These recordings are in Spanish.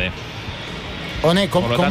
Verde. One,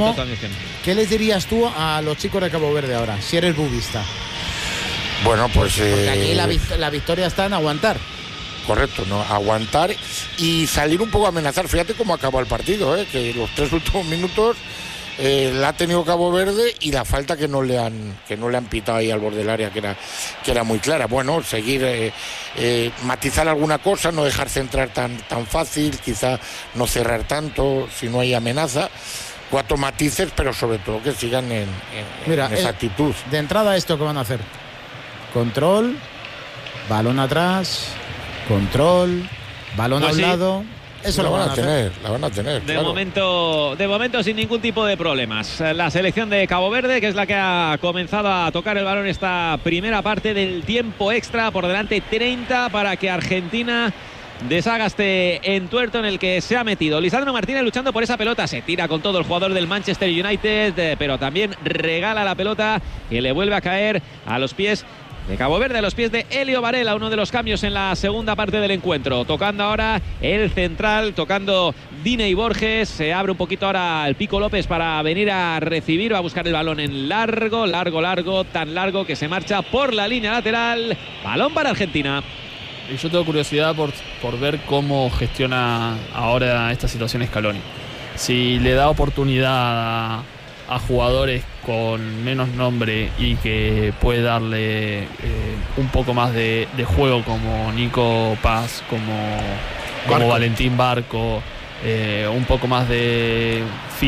¿qué les dirías tú a los chicos de Cabo Verde ahora, si eres budista? Bueno, pues... Porque aquí la victoria está en aguantar. Correcto, ¿no? Aguantar y salir un poco a amenazar. Fíjate cómo acabó el partido, que los 3 últimos minutos la ha tenido Cabo Verde y la falta que no le han pitado ahí al borde del área, que era muy clara. Bueno, seguir, matizar alguna cosa, no dejar centrar tan fácil, quizá no cerrar tanto si no hay amenaza. 4 matices, pero sobre todo que sigan en esa actitud. De entrada, ¿esto qué van a hacer? Control, balón atrás, control, balón a un lado. Eso lo van a tener, la van a tener. De momento sin ningún tipo de problemas. La selección de Cabo Verde, que es la que ha comenzado a tocar el balón esta primera parte del tiempo extra, por delante 30 para que Argentina deshaga este entuerto en el que se ha metido. Lisandro Martínez luchando por esa pelota, se tira con todo el jugador del Manchester United, pero también regala la pelota que le vuelve a caer a los pies de Cabo Verde, a los pies de Elio Varela, uno de los cambios en la segunda parte del encuentro. Tocando ahora el central, tocando Diney Borges, se abre un poquito ahora el Pico López para venir a recibir, va a buscar el balón en largo, tan largo que se marcha por la línea lateral. Balón para Argentina. Y yo tengo curiosidad por ver cómo gestiona ahora esta situación Scaloni. Si le da oportunidad a jugadores con menos nombre y que puede darle un poco más de juego, como Nico Paz, como Valentín Barco, un poco más de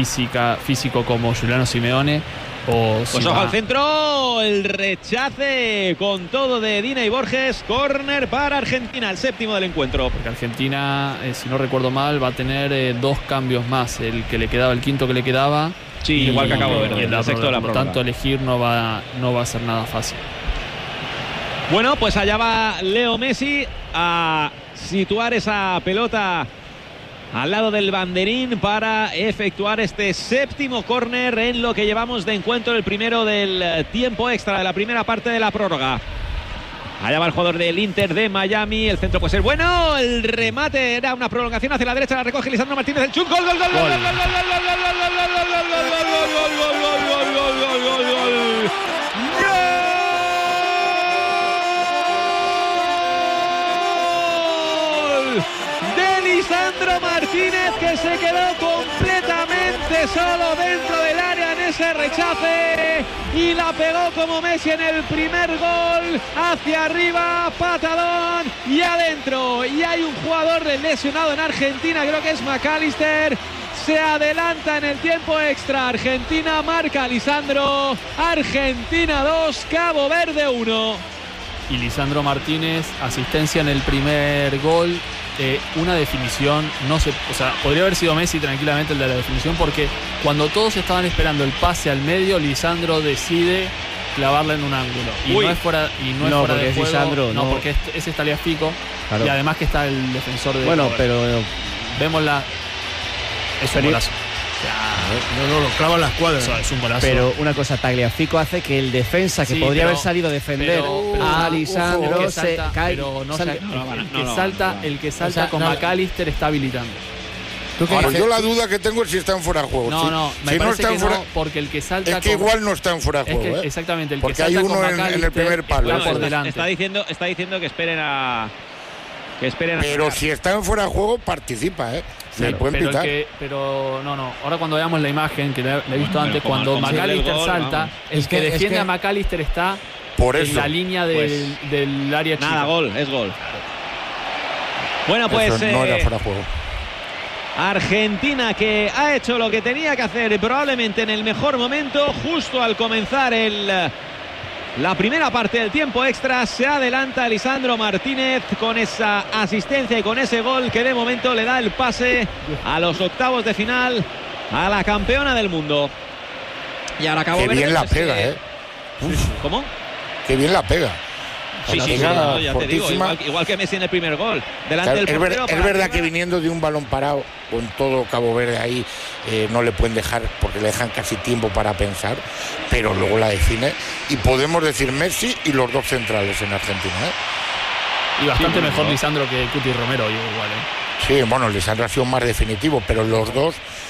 físico como Giuliano Simeone. Pues ojo al centro, el rechace con todo de Diney Borges, córner para Argentina, el 7º del encuentro. Porque Argentina, si no recuerdo mal, va a tener 2 cambios más, el 5º que le quedaba. Sí, igual que Cabo Verde, el sexto de la prórroga. Por lo tanto, elegir no va a ser nada fácil. Bueno, pues allá va Leo Messi a situar esa pelota al lado del banderín para efectuar este 7º córner en lo que llevamos de encuentro, el primero del tiempo extra de la primera parte de la prórroga. Allá va el jugador del Inter de Miami, el centro puede ser bueno, el remate era una prolongación hacia la derecha, la recoge Lisandro Martínez, el chut, gol. Lisandro Martínez, que se quedó completamente solo dentro del área en ese rechace y la pegó como Messi en el primer gol, hacia arriba, patadón y adentro. Y hay un jugador lesionado en Argentina, creo que es McAllister. Se adelanta en el tiempo extra. Argentina marca Lisandro. Argentina 2, Cabo Verde 1. Y Lisandro Martínez, asistencia en el primer gol. Una definición, podría haber sido Messi tranquilamente el de la definición, porque cuando todos estaban esperando el pase al medio, Lisandro decide clavarla en un ángulo. Y no es fuera de juego. Lisandro, no, porque ese es Tagliafico, claro. Y además que está el defensor de... Bueno, pero... Vemos es un golazo. No, lo clava en la escuadra. Eso es un golazo. Pero una cosa, Tagliafico hace que el defensa que podría haber salido a defender a Lisandro se cae. El que salta con McAllister está habilitando. Ahora, yo la duda que tengo es si está en fuera de juego. Me parece que no, porque el que salta... Es que igual no está en fuera de juego. Exactamente, el porque que salta hay uno en el primer palo. Por delante. Está diciendo que esperen a... Pero si está en fuera de juego, participa, Claro, pero no. Ahora cuando veamos la imagen, que la he visto antes, cuando McAllister salta, el que defiende a McAllister está en la línea del área chica. Nada, es gol. Bueno, pues no era fuera de juego. Argentina, que ha hecho lo que tenía que hacer probablemente en el mejor momento, justo al comenzar la primera parte del tiempo extra. Se adelanta Lisandro Martínez con esa asistencia y con ese gol que de momento le da el pase a los octavos de final a la campeona del mundo. Y ahora Cabo Verde. Qué bien la pega, ¿Cómo? Qué bien la pega. Sí, ya te digo, igual que Messi en el primer gol. Delante del portero. Es verdad que viniendo de un balón parado, con todo Cabo Verde ahí, no le pueden dejar, porque le dejan casi tiempo para pensar, pero luego la define. Y podemos decir Messi y los 2 centrales en Argentina. Y bastante mejor Lisandro que Cuti Romero, igual. Sí, bueno, Lisandro ha sido más definitivo, pero los dos